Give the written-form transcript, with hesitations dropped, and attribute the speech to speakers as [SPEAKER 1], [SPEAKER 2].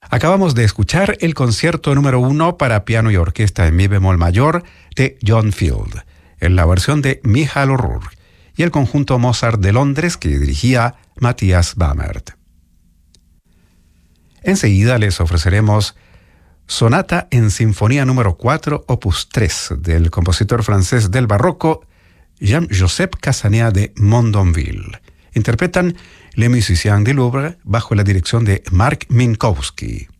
[SPEAKER 1] Acabamos de escuchar el concierto número 1 para piano y orquesta en mi bemol mayor de John Field, en la versión de Michael O'Rourke, y el conjunto Mozart de Londres que dirigía Matthias Bamert. Enseguida les ofreceremos Sonata en Sinfonía número 4, opus 3, del compositor francés del barroco Jean-Joseph Cassagnat de Mondonville. Interpretan Les Musiciens du Louvre bajo la dirección de Marc Minkowski.